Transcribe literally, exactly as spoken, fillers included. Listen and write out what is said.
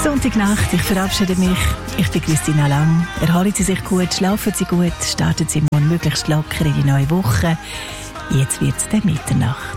Sonntagnacht, ich verabschiede mich. Ich bin Christina Lang. Erholen Sie sich gut, schlafen Sie gut, starten Sie morgen möglichst locker in die neue Woche. Jetzt wird es dann Mitternacht.